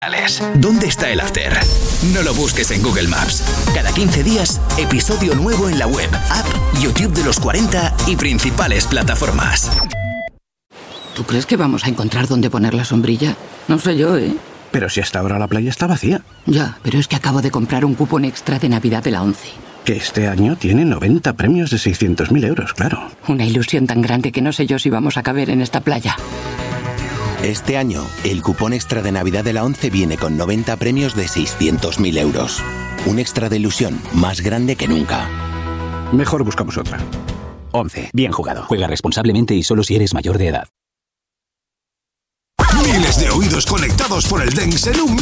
¿Dónde está el after? No lo busques en Google Maps. Cada 15 días, episodio nuevo en la web, app, YouTube de los 40 y principales plataformas. ¿Tú crees que vamos a encontrar dónde poner la sombrilla? No sé yo, ¿eh? Pero si hasta ahora la playa está vacía. Ya, pero es que acabo de comprar un cupón extra de Navidad de la ONCE. Que este año tiene 90 premios de 600.000 euros, claro. Una ilusión tan grande que no sé yo si vamos a caber en esta playa. Este año, el cupón extra de Navidad de la ONCE viene con 90 premios de 600.000 euros. Un extra de ilusión más grande que nunca. Mejor buscamos otra. ONCE. Bien jugado. Juega responsablemente y solo si eres mayor de edad. Miles de oídos conectados por el dance en un